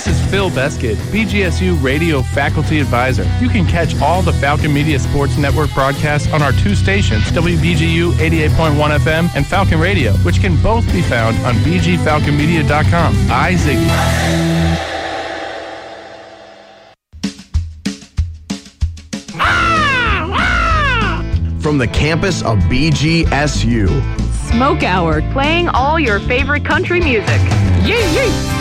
This is Phil Beskid, BGSU Radio Faculty Advisor. You can catch all the Falcon Media Sports Network broadcasts on our two stations, WBGU 88.1 FM and Falcon Radio, which can both be found on bgfalconmedia.com. Ziggy. From the campus of BGSU. Smoke Hour, playing all your favorite country music. Yay, yay!